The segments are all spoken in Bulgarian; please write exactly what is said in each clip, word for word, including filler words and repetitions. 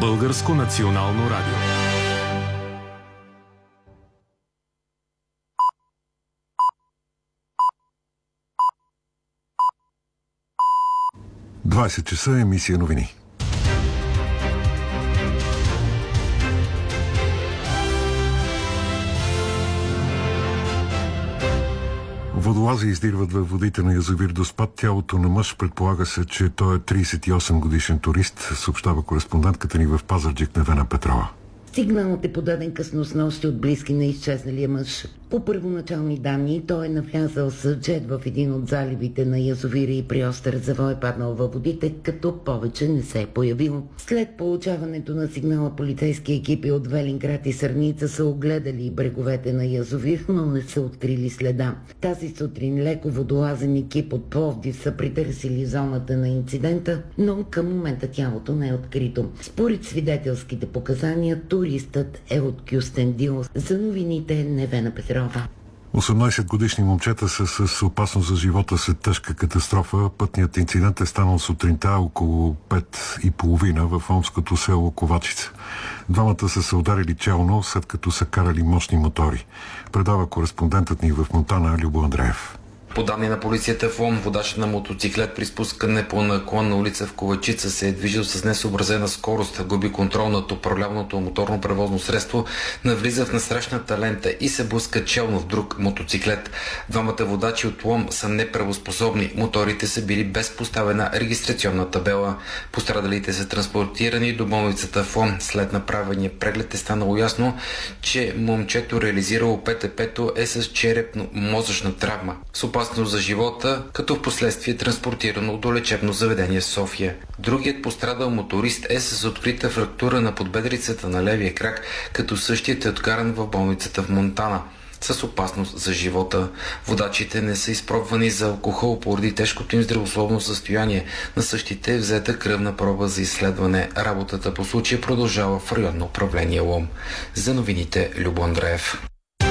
Българско национално радио. двайсет часа, емисия новини. Водолази издирват във водите на язовир Доспат тялото на мъж. Предполага се, че той е трийсет и осем годишен турист, съобщава кореспондентката ни в Пазарджик Невена Петрова. Сигналът е подаден късно снощи от близки на изчезналия мъж. По първоначални данни, той е навлязал с джет в един от заливите на язовира и при остър завой е паднал във водите, като повече не се е появил. След получаването на сигнала, полицейски екипи от Велинград и Сърница са огледали бреговете на язовир, но не са открили следа. Тази сутрин леко водолазен екип от Пловдив са притърсили зоната на инцидента, но към момента тялото не е открито. Според свидетелските показания, туристът е от Кюстендил. За новините Невена Петрова. осемнайсет годишни момчета са с опасност за живота след тежка катастрофа. Пътният инцидент е станал сутринта около пет и половина в омското село Ковачица. Двамата са се ударили челно, след като са карали мощни мотори. Предава кореспондентът ни в Монтана Любо Андреев. По данни на полицията в Лом, водач на мотоциклет при спускане по наклонна улица в Ковачица се е движил с несъобразена скорост, губи контрол над управляваното моторно превозно средство, навлиза в насрещната лента и се блъска челно в друг мотоциклет. Двамата водачи от Лом са неправоспособни. Моторите са били без поставена регистрационна табела. Пострадалите са транспортирани до болницата в Лом. След направения преглед е станало ясно, че момчето, реализирало ПТП-то, е с черепно-мозъчна травма с опасност за живота, като в последствие транспортирано до лечебно заведение в София. Другият пострадал моторист е с открита фрактура на подбедрицата на левия крак, като същият е откаран в болницата в Монтана с опасност за живота. Водачите не са изпробвани за алкохол поради тежкото им здравословно състояние. На същите е взета кръвна проба за изследване. Работата по случая продължава в районно управление Лом. За новините Любо Андреев.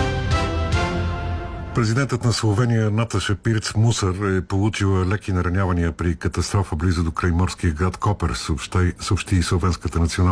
Президентът на Словения Наташа Пирц Мусър е получила леки наранявания при катастрофа близо до крайморския град Копер, съобщи, съобщи Словенската национална